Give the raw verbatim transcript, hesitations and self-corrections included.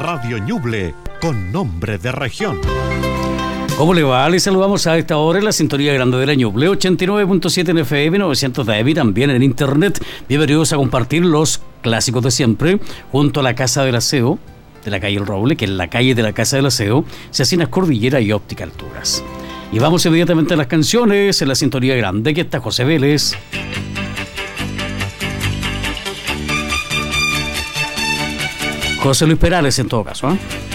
Radio Ñuble, con nombre de región. ¿Cómo le va? Le saludamos a esta hora en la sintonía grande de la Ñuble, ochenta y nueve punto siete en F M, novecientos de A M y también en internet. Bienvenidos a compartir los clásicos de siempre, junto a la Casa del Aseo, de la calle El Roble, que es la calle de la Casa del Aseo, Cecinas Cordillera y Óptica Alturas. Y vamos inmediatamente a las canciones, en la sintonía grande, que está José Vélez. José Luis Perales en todo caso, ¿eh?